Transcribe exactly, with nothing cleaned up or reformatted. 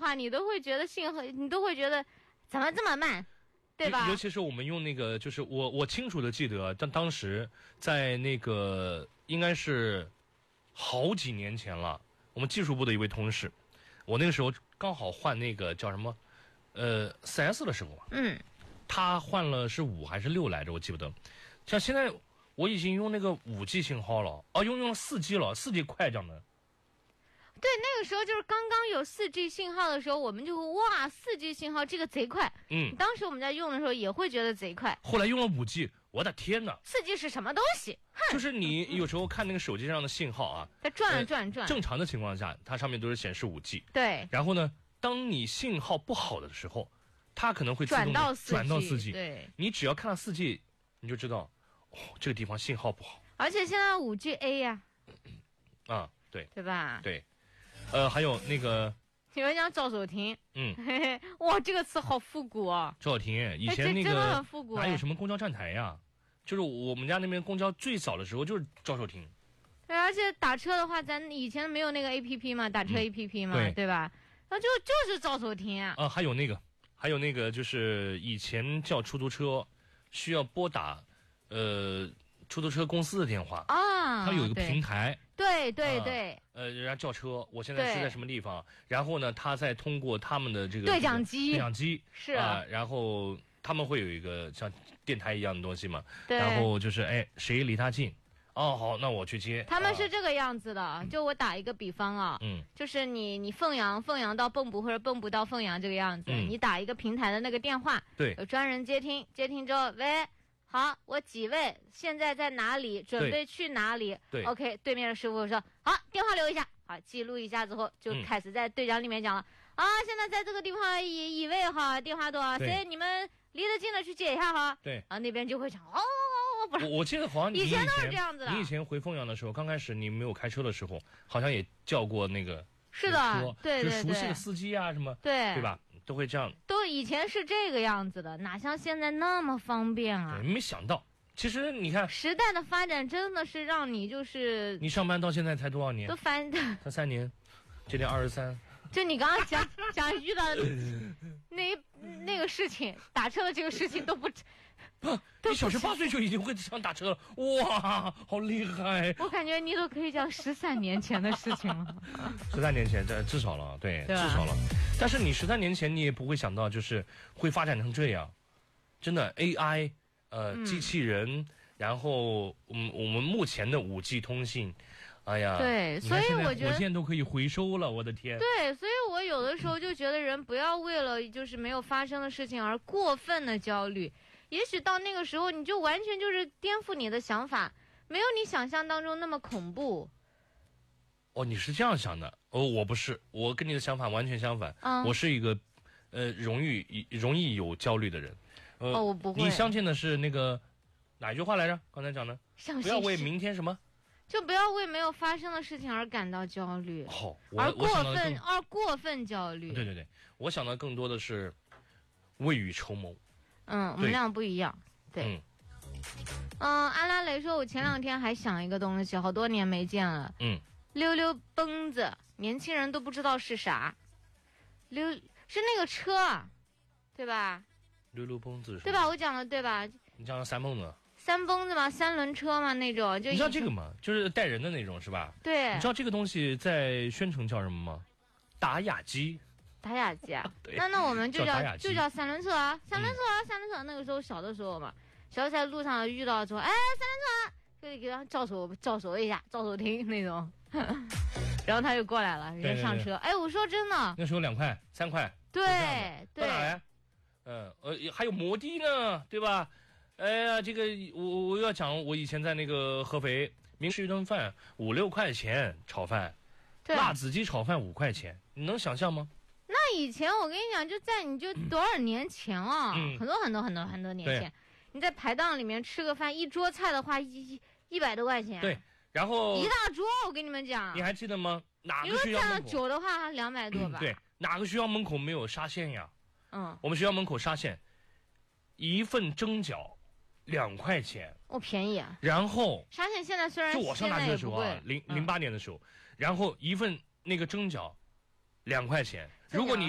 话，你都会觉得信号，你都会觉得怎么这么慢，对吧？ 尤其是我们用那个，就是我我清楚的记得，当当时在那个应该是好几年前了，我们技术部的一位同事，我那个时候刚好换那个叫什么，呃，四 S 的时候， 嗯， 他换了是五还是六来着，我记不得。像现在我已经用那个五 G 信号了，啊，用用了四 G 了，四 G 快讲的。 对，那个时候就是刚刚有四 G 信号的时候，我们就会哇，四 G 信号这个贼快。 嗯， 当时我们在用的时候也会觉得贼快。 后来用了五 G，我的天哪！ 四 G 是什么东西？ 就是你有时候看那个手机上的信号啊， 它转啊转转。 正常的情况下，它上面都是显示五 G。 对。 然后呢，当你信号不好的时候，它可能会自动转到转到四 G。 对。 你只要看到四 G，你就知道，哦，这个地方信号不好。 而且现在五 G A 呀。 啊，对。 对吧？ 对。呃，还有那个， 有人讲赵守亭， 嗯， 嘿嘿，哇，这个词好复古啊！ 赵守亭以前那个、 哎、真的很复古， 哪有什么公交站台呀？就是我们家那边公交最早的时候就是赵守亭。 对，而且打车的话，咱以前没有那个 A P P 嘛，打车 A P P 嘛， 嗯、对, 对吧？那就就是赵守亭啊。 啊，还有那个，还有那个，就是以前叫出租车需要拨打，呃。出租车公司的电话啊， 它有一个平台， 对对对， 呃，人家叫车，我现在是在什么地方？然后呢，他再通过他们的这个对讲机， 对讲机是啊，然后他们会有一个像电台一样的东西嘛， 对， 然后就是哎，谁离他近？哦，好，那我去接。 他们是这个样子的，啊、就我打一个比方啊， 嗯， 就是你你凤阳凤阳到蚌埠或者蚌埠到凤阳这个样子， 嗯、 你打一个平台的那个电话， 对， 有专人接听，接听之后，喂。好，我几位现在在哪里？准备去哪里？ 对 ，OK， 对面的师傅说好，电话留一下，好，记录一下之后就开始在对讲里面讲了、嗯、啊，现在在这个地方一一位哈，电话多少？谁你们离得近的去接一下哈。 对， 啊，那边就会讲哦，不是， 我我记得好像你以前都是这样子的。 你以前回凤阳的时候，刚开始你没有开车的时候，好像也叫过那个。 是的，对对对， 熟悉的司机啊什么， 对对吧？都会这样。 都以前是这个样子的，哪像现在那么方便啊？ 没想到。其实你看， 时代的发展真的是让你就是你上班到现在才多少年？ 都翻才三年，今年二十三。 就你刚刚讲讲遇到那那个事情，打车的这个事情都不不，你小学八岁就已经会想打车了，哇，好厉害！ 我感觉你都可以讲十三年前的事情了。 十三年前，这至少了，对， 对至少了。但是你十三年前你也不会想到，就是会发展成这样，真的 A I。呃， 嗯、 机器人，然后嗯，我们目前的五 G 通信，哎呀， 对，所以我觉得火箭都可以回收了，我的天。 对，所以我有的时候就觉得人不要为了就是没有发生的事情而过分的焦虑，也许到那个时候你就完全就是颠覆你的想法，没有你想象当中那么恐怖。 哦，你是这样想的？哦，我不是，我跟你的想法完全相反。 嗯， 我是一个呃容易容易有焦虑的人。呃、 哦，我不会。 你相信的是那个哪一句话来着？刚才讲的， 相信不要为明天什么， 就不要为没有发生的事情而感到焦虑。 哦， 而过分而过分焦虑。 对对对，我想的更多的是未雨绸缪。 嗯，我们俩不一样。对。嗯。嗯，阿拉蕾说，我前两天还想一个东西，好多年没见了。 嗯。 溜溜蹦子，年轻人都不知道是啥。溜是那个车，对吧？ 溜溜蹦子是对吧？我讲的对吧？ 你讲的三蹦子， 三蹦子嘛，三轮车嘛那种，就你知道这个吗？就是带人的那种是吧？ 对。 你知道这个东西在宣城叫什么吗？打哑机。 打哑机啊？ 对。 那那我们就叫就叫三轮车啊，三轮车啊，嗯、三轮车。那个时候小的时候嘛，小在路上遇到说，哎，三轮车，就给他招手招手一下，招手停那种。然后他就过来了，人家上车。哎，我说真的， 那时候两块三块。 对对。 到哪来？嗯，呃，还有摩的呢，对吧？哎呀，这个我我要讲，我以前在那个合肥，明吃一顿饭五六块钱炒饭，辣子鸡炒饭五块钱，你能想象吗？ 那以前我跟你讲，就在你就多少年前啊， 嗯、 很多很多很多很多年前，你在排档里面吃个饭，一桌菜的话一一百多块钱。 对，然后一大桌，我跟你们讲， 你还记得吗？哪个学校门口？ 酒的话还两百多吧、 嗯？对，哪个学校门口没有沙县呀？ 嗯， 我们学校门口沙县，一份蒸饺两块钱， 哦，便宜啊。 然后沙县现在虽然就我上大学的时候啊，零零八年的时候，然后一份那个蒸饺两块钱，如果你